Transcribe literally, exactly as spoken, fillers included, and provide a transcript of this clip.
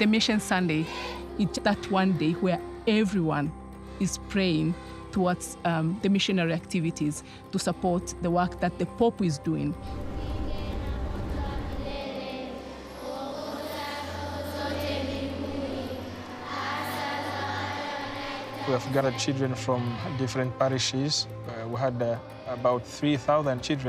the Mission Sunday, it's that one day where everyone is praying towards um, the missionary activities to support the work that the Pope is doing. We have gathered children from different parishes. Uh, we had uh, about three thousand children.